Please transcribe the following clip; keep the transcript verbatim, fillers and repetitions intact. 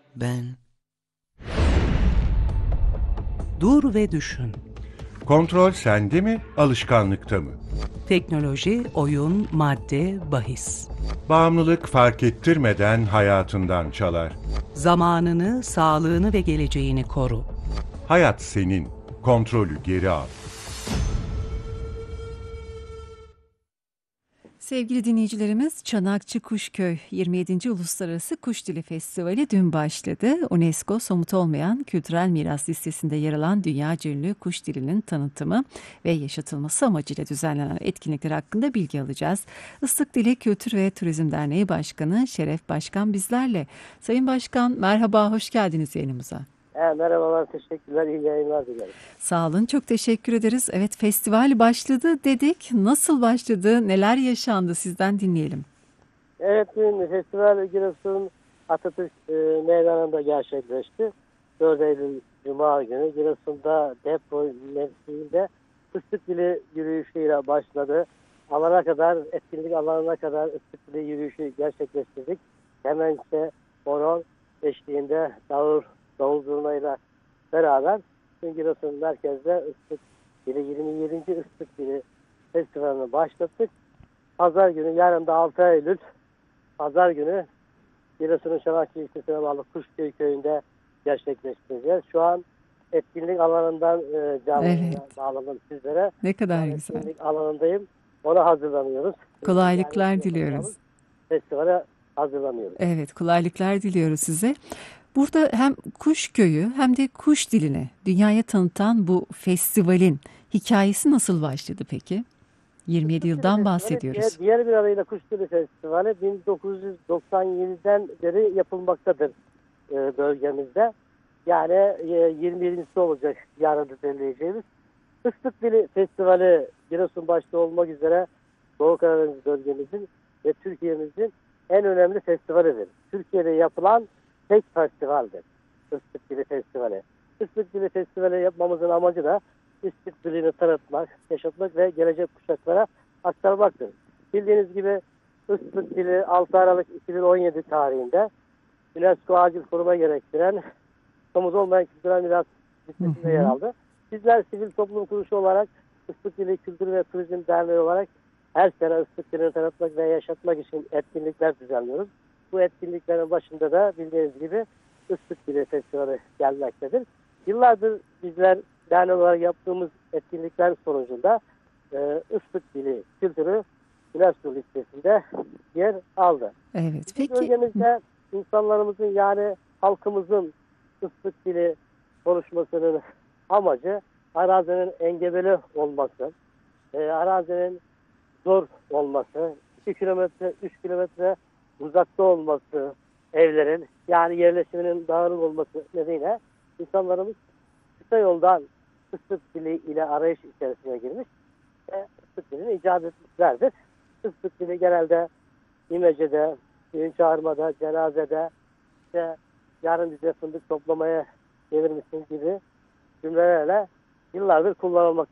Ben. Dur ve düşün. Kontrol sende mi, alışkanlıkta mı? Teknoloji, oyun, madde, bahis. Bağımlılık fark ettirmeden hayatından çalar. Zamanını, sağlığını ve geleceğini koru. Hayat senin, kontrolü geri al. Sevgili dinleyicilerimiz, Çanakçı Kuşköy yirmi yedinci. Uluslararası Kuş Dili Festivali dün başladı. UNESCO Somut Olmayan Kültürel Miras listesinde yer alan dünyaca ünlü kuş dilinin tanıtımı ve yaşatılması amacıyla düzenlenen etkinlikler hakkında bilgi alacağız. Islık Dili Kültür ve Turizm Derneği Başkanı Şeref Başkan bizlerle. Sayın Başkan, merhaba, hoş geldiniz yayınımıza. He, merhabalar, teşekkürler, iyi yayınlar dilerim. Sağ olun, çok teşekkür ederiz. Evet, festival başladı dedik. Nasıl başladı, neler yaşandı, sizden dinleyelim. Evet, dün festival Giresun Atatürk e, Meydanı'nda gerçekleşti. dört Eylül Cuma günü Giresun'da depo mevkiinde Islık Dili yürüyüşüyle başladı. Alana kadar, etkinlik alanına kadar Islık Dili yürüyüşü gerçekleştirdik. Hemen işte horon eşliğinde davul, davul zurnayla beraber Giresun merkezde Islık Dili yirmi yedinci. Islık Dili Festivali'ni başlattık. Pazar günü, yarın da altı Eylül Pazar günü Giresun'un Çanakçı ilçesine bağlı Kuşköy köyünde gerçekleştireceğiz. Şu an etkinlik alanından e, canlı Evet. bağladım sizlere. Ne kadar Ben güzel. etkinlik alanındayım. Ona hazırlanıyoruz. Kolaylıklar Yani diliyoruz. festivale hazırlanıyoruz. Evet, kolaylıklar diliyoruz size. Burada hem kuş köyü hem de kuş dilini dünyaya tanıtan bu festivalin hikayesi nasıl başladı peki? yirmi yedi yıldan bahsediyoruz. Diğer bir adıyla Kuş Dili Festivali bin dokuz yüz doksan yediden beri yapılmaktadır e, bölgemizde. Yani e, yirmi yedincisi olacak yarın düzenleyeceğimiz. Islık Dili Festivali Giresun başta olmak üzere Doğu Karadeniz bölgemizin ve Türkiye'mizin en önemli festivalidir. Türkiye'de yapılan tek festivaldir Islık Dili Festivali. Islık Dili Festivali yapmamızın amacı da Islık dilini tanıtmak, yaşatmak ve gelecek kuşaklara aktarmaktır. Bildiğiniz gibi Islık Dili altı Aralık iki bin on yedi tarihinde UNESCO acil koruma gerektiren somut olmayan kültürel miras listesinde yer aldı. Bizler sivil toplum kuruluşu olarak Islık Dili Kültür ve Turizm Derneği olarak her sene Islık Dili'ni tanıtmak ve yaşatmak için etkinlikler düzenliyoruz. Bu etkinliklerin başında da bildiğiniz gibi Islık Dili Festivali gelmektedir. Yıllardır bizler dernek olarak yaptığımız etkinlikler sonucunda e, Islık Dili kültürü UNESCO listesinde yer aldı. Evet, Bizim peki. bölgemizde insanlarımızın yani halkımızın Islık Dili konuşmasının amacı arazinin engebeli olması, e, arazinin zor olması, iki kilometre, üç kilometre uzakta olması evlerin, yani yerleşiminin dağınık olması nedeniyle insanlarımız kısa yoldan Islık Dili ile arayış içerisine girmiş ve Islık Dili'ni icat etmişlerdir. Islık Dili genelde imecede, düğün çağırmada, cenazede, işte yarın bize fındık toplamaya gelir misin gibi cümlelerle yıllardır kullanılmak,